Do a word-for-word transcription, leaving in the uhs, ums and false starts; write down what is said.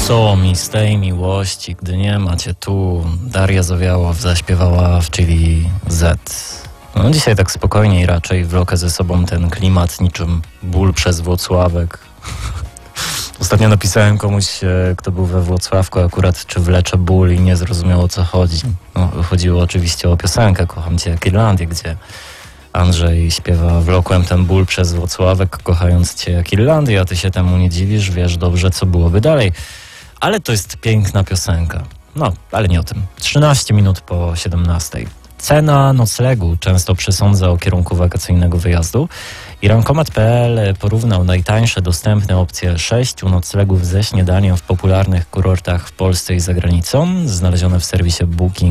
Co mi z tej miłości, gdy nie macie tu? Daria Zawiałow zaśpiewała w Chili Z. No dzisiaj tak spokojniej raczej wlokę ze sobą ten klimat niczym ból przez Włocławek. Ostatnio napisałem komuś, kto był we Włocławku akurat, czy wlecze ból i nie zrozumiał, o co chodzi. No, chodziło oczywiście o piosenkę Kocham Cię jak Irlandię, gdzie Andrzej śpiewa wlokłem ten ból przez Włocławek, kochając Cię jak Irlandię, a Ty się temu nie dziwisz, wiesz dobrze, co byłoby dalej. Ale to jest piękna piosenka. No, ale nie o tym. trzynaście minut po siedemnastej. Cena noclegu często przesądza o kierunku wakacyjnego wyjazdu i rankomat kropka pe el porównał najtańsze dostępne opcje sześciu noclegów ze śniadaniem w popularnych kurortach w Polsce i za granicą, znalezione w serwisie Booking.